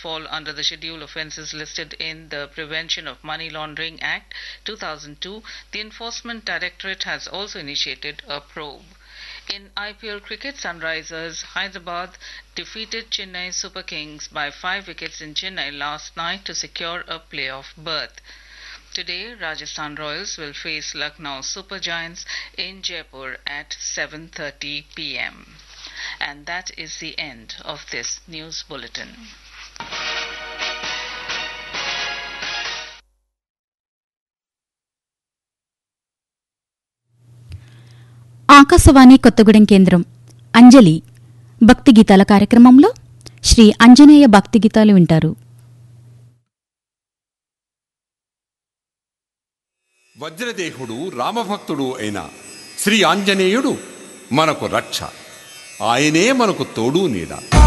fall under the schedule offences listed in the Prevention of Money Laundering Act 2002, the Enforcement Directorate has also initiated a probe. In IPL cricket, Sunrisers Hyderabad defeated Chennai Super Kings by 5 wickets in Chennai last night to secure a playoff berth. Today, Rajasthan Royals will face Lucknow Super Giants in Jaipur at 7:30 p.m. And that is the end of this news bulletin. Akashvani Kothagudem కేంద్రం అంజలి భక్తి గీతాల కార్యక్రమంలో శ్రీ ఆంజనేయ భక్తి గీతాలు వింటారు. వజ్రదేహుడు రామభక్తుడు అయిన శ్రీ ఆంజనేయుడు మనకు రక్ష. ఆయనే మనకు తోడు నీడ.